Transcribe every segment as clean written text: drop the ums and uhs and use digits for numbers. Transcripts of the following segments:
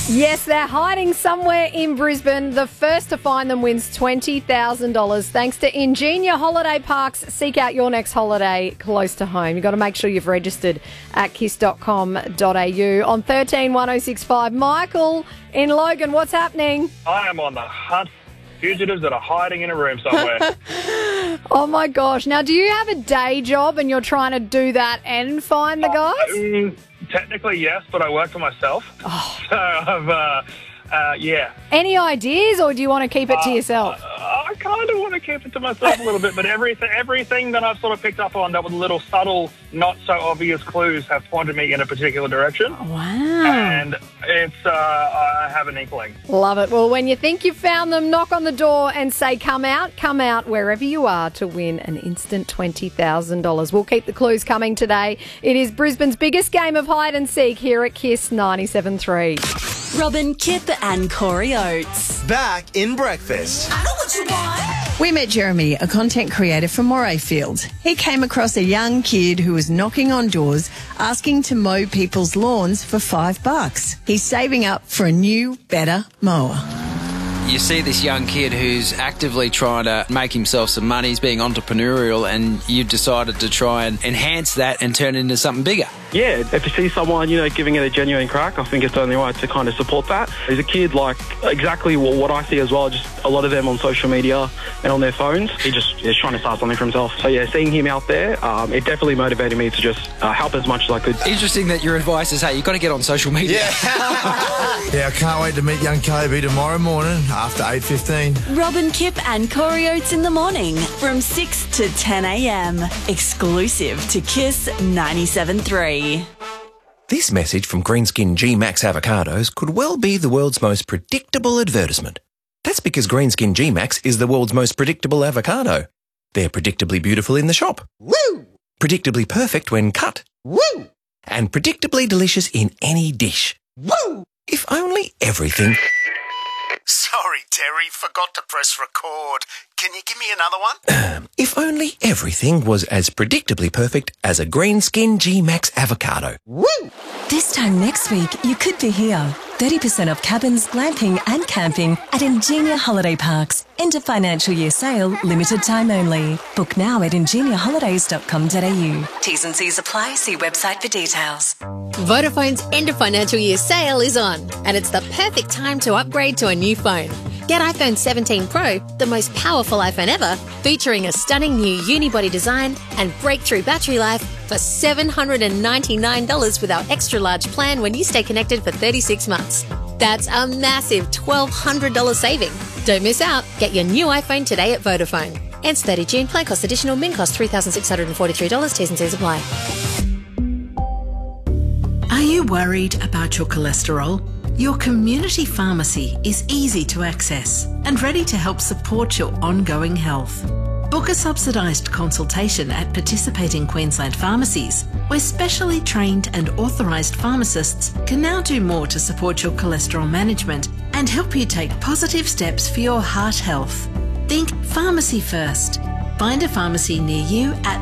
Yes, they're hiding somewhere in Brisbane. The first to find them wins $20,000. Thanks to Ingenia Holiday Parks. Seek out your next holiday close to home. You've got to make sure you've registered at kiss.com.au. On 131065, Michael in Logan, what's happening? I am on the hunt. Fugitives that are hiding in a room somewhere. Oh, my gosh. Now, do you have a day job and you're trying to do that and find the guys? Technically, yes, but I work for myself. Oh. So I've, yeah. Any ideas, or do you want to keep it to yourself? I kind of want to keep it to myself a little bit, but everything that I've sort of picked up on that with little subtle, not so obvious clues have pointed me in a particular direction. Wow. And it's, I have an inkling. Love it. Well, when you think you've found them, knock on the door and say, come out wherever you are to win an instant $20,000. We'll keep the clues coming today. It is Brisbane's biggest game of hide and seek here at Kiss 97.3. Robin, Kip and Corey Oates. Back in breakfast. I know what you want. We met Jeremy, a content creator from Morayfield. He came across a young kid who was knocking on doors asking to mow people's lawns for $5. He's saving up for a new, better mower. You see this young kid who's actively trying to make himself some money, he's being entrepreneurial, and you've decided to try and enhance that and turn it into something bigger. Yeah, if you see someone, giving it a genuine crack, I think it's only right to kind of support that. There's a kid like exactly what I see as well, just a lot of them on social media and on their phones. He just is trying to start something for himself. So yeah, seeing him out there, it definitely motivated me to just help as much as I could. Interesting that your advice is, hey, you've got to get on social media. Yeah, I can't wait to meet young Kobe tomorrow morning after 8:15. Robin, Kip and Corey Oates in the morning from 6 to 10 a.m. Exclusive to Kiss 97.3. This message from Greenskin G-Max avocados could well be the world's most predictable advertisement. That's because Greenskin G-Max is the world's most predictable avocado. They're predictably beautiful in the shop. Woo! Predictably perfect when cut. Woo! And predictably delicious in any dish. Woo! If only everything... Sorry, Terry, forgot to press record. Can you give me another one? If only everything was as predictably perfect as a Greenskin G-Max avocado. Woo! This time next week, you could be here. 30% off cabins, glamping and camping at Ingenia Holiday Parks. End of financial year sale, limited time only. Book now at ingeniaholidays.com.au. T's and C's apply. See website for details. Vodafone's end of financial year sale is on, and it's the perfect time to upgrade to a new phone. Get iPhone 17 Pro, the most powerful iPhone ever, featuring a stunning new unibody design and breakthrough battery life for $799 with our extra large plan when you stay connected for 36 months. That's a massive $1,200 saving. Don't miss out. Get your new iPhone today at Vodafone. Ends 30 June. Plan cost additional. Min cost $3,643. T's and C's apply. Are you worried about your cholesterol? Your community pharmacy is easy to access and ready to help support your ongoing health. Book a subsidised consultation at participating Queensland pharmacies, where specially trained and authorised pharmacists can now do more to support your cholesterol management and help you take positive steps for your heart health. Think pharmacy first. Find a pharmacy near you at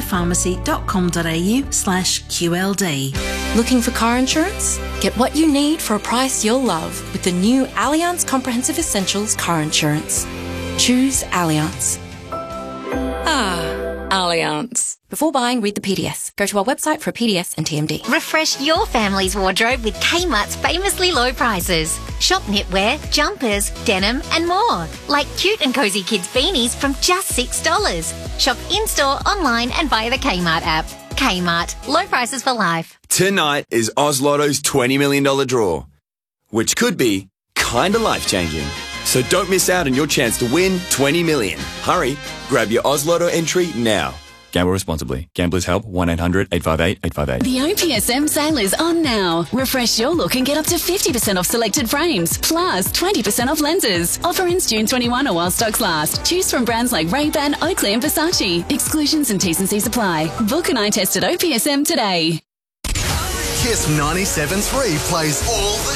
findaPharmacy.com.au/QLD. Looking for car insurance? Get what you need for a price you'll love with the new Allianz Comprehensive Essentials car insurance. Choose Allianz. Allianz. Before buying, read the PDS. Go to our website for a PDS and TMD. Refresh your family's wardrobe with Kmart's famously low prices. Shop knitwear, jumpers, denim and more. Like cute and cozy kids beanies from just $6. Shop in-store, online and via the Kmart app. Kmart. Low prices for life. Tonight is Oz Lotto's $20 million draw, which could be kinda life-changing. So don't miss out on your chance to win $20 million. Hurry, grab your Oz Lotto entry now. Gamble responsibly. Gamblers help 1-800-858-858. The OPSM sale is on now. Refresh your look and get up to 50% off selected frames, plus 20% off lenses. Offer ends June 21 or while stocks last. Choose from brands like Ray-Ban, Oakley and Versace. Exclusions and T's and C's apply. Book an eye test at OPSM today. Kiss 97.3 plays all the